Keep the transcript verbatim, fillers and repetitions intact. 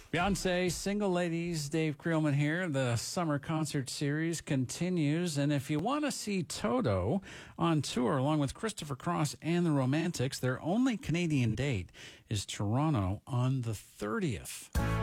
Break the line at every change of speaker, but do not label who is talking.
Beyonce, Single Ladies, Dave Creelman here. The summer concert series continues. And if you want to see Toto on tour along with Christopher Cross and the Romantics, their only Canadian date is Toronto on the thirtieth.